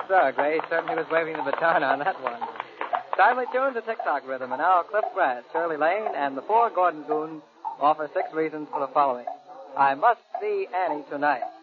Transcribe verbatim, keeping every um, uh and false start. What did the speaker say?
sir. Gray certainly was waving the baton on that one. Timely tunes, a tick-tock rhythm, and now Cliff Grass, Shirley Lane, and the four Gordon Goons offer six reasons for the following. I must see Annie tonight.